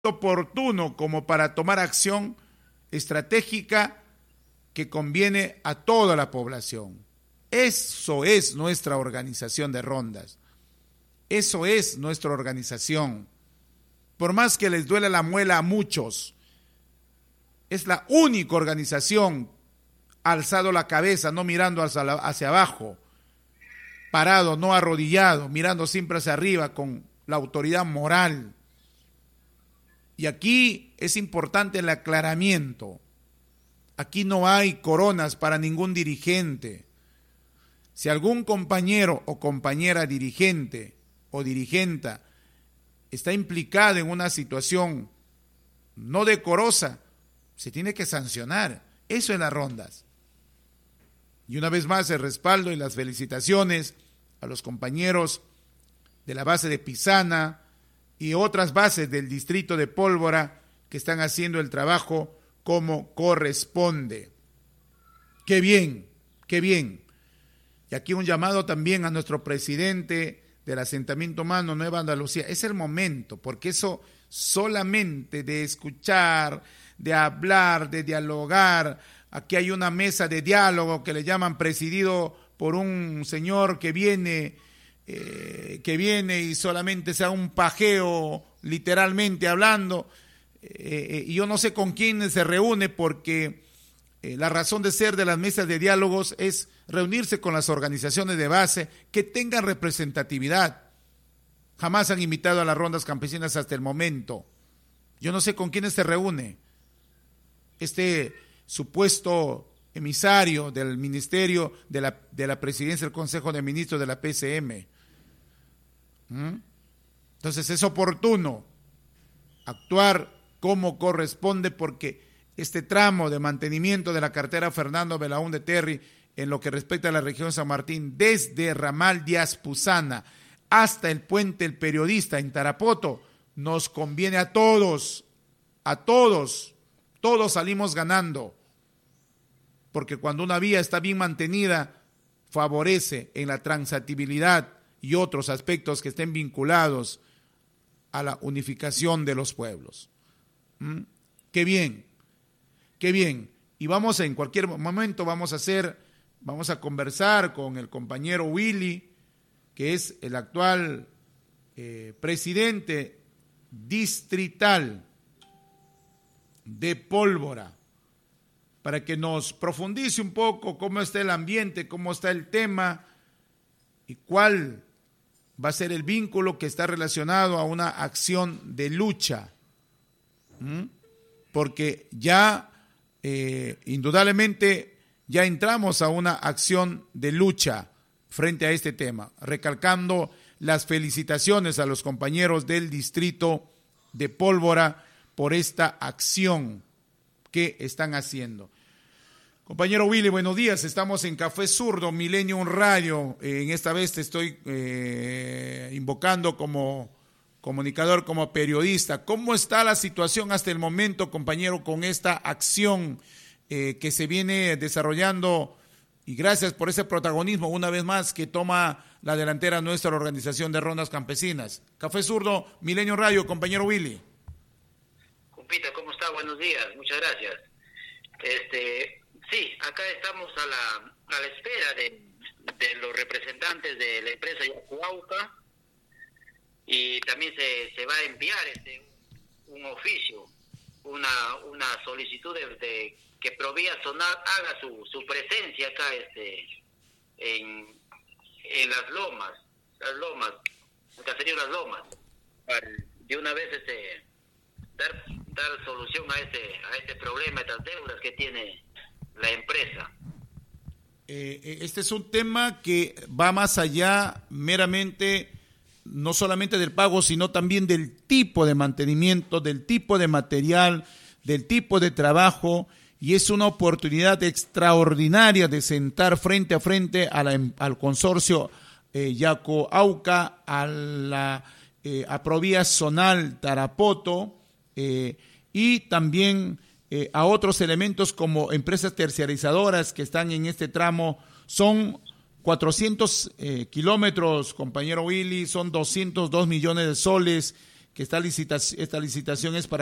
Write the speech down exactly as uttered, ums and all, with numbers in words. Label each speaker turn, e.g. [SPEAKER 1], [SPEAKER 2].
[SPEAKER 1] oportuno como para tomar acción estratégica que conviene a toda la población. Eso es nuestra organización de rondas. Eso es nuestra organización. Por más que les duele la muela a muchos, es la única organización alzado la cabeza, no mirando hacia, la, hacia abajo, parado, no arrodillado, mirando siempre hacia arriba con la autoridad moral. Y aquí es importante el aclaramiento. Aquí no hay coronas para ningún dirigente. Si algún compañero o compañera dirigente o dirigenta está implicado en una situación no decorosa, se tiene que sancionar. Eso en las rondas. Y una vez más el respaldo y las felicitaciones a los compañeros de la base de Pisana y otras bases del distrito de Pólvora que están haciendo el trabajo como corresponde. ¡Qué bien! ¡Qué bien! Y aquí un llamado también a nuestro presidente del asentamiento humano Nueva Andalucía. Es el momento, porque eso solamente de escuchar, de hablar, de dialogar. Aquí hay una mesa de diálogo que le llaman, presidido por un señor que viene, eh, que viene y solamente se da un pajeo, literalmente hablando. Eh, y yo no sé con quién se reúne, porque eh, la razón de ser de las mesas de diálogos es reunirse con las organizaciones de base que tengan representatividad. Jamás han invitado a las rondas campesinas hasta el momento. Yo no sé con quiénes se reúne este supuesto emisario del ministerio de la, de la presidencia del Consejo de Ministros de la P C M. ¿Mm? Entonces es oportuno actuar como corresponde, porque este tramo de mantenimiento de la carretera Fernando Belaúnde Terry, en lo que respecta a la región de San Martín, desde Ramal Díaz Pusana hasta el puente El Periodista en Tarapoto, nos conviene a todos, a todos, todos salimos ganando, porque cuando una vía está bien mantenida, favorece en la transitibilidad y otros aspectos que estén vinculados a la unificación de los pueblos. ¿Mm? Qué bien, qué bien. Y vamos a, en cualquier momento vamos a hacer, vamos a conversar con el compañero Willy, que es el actual eh, presidente distrital de Pólvora, para que nos profundice un poco cómo está el ambiente, cómo está el tema y cuál va a ser el vínculo que está relacionado a una acción de lucha. ¿Mm? Porque ya eh, indudablemente ya entramos a una acción de lucha frente a este tema, recalcando las felicitaciones a los compañeros del distrito de Pólvora por esta acción que están haciendo. Compañero Willy, buenos días. Estamos en Café Zurdo, Millennium Radio. En esta vez te estoy eh, invocando como comunicador, como periodista. ¿Cómo está la situación hasta el momento, compañero, con esta acción eh, que se viene desarrollando? Y gracias por ese protagonismo, una vez más, que toma la delantera nuestra organización de rondas campesinas. Café Zurdo, Milenio Radio, compañero Willy.
[SPEAKER 2] Compita, ¿cómo está? Buenos días, muchas gracias. Este, sí, acá estamos a la, a la espera de, de los representantes de la empresa Yacuauca, y también se, se va a enviar este un oficio, una, una solicitud de, de que Provía Zonal haga su, su presencia acá este en, en las lomas, las lomas, el caserío Las Lomas, para de una vez este dar dar solución a este a este problema, a estas deudas que tiene la empresa.
[SPEAKER 1] Eh, este es un tema que va más allá meramente, no solamente del pago, sino también del tipo de mantenimiento, del tipo de material, del tipo de trabajo. Y es una oportunidad extraordinaria de sentar frente a frente a la, al consorcio eh, Yacuauca, a la eh, a Provía Zonal Tarapoto, eh, y también eh, a otros elementos como empresas terciarizadoras que están en este tramo. Son cuatrocientos eh, kilómetros, compañero Willy, son doscientos dos millones de soles que esta licitación, esta licitación es para